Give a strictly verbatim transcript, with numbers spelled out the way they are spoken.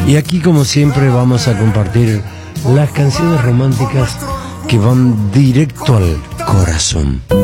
Y aquí, como siempre, vamos a compartir las canciones románticas que van directo al corazón.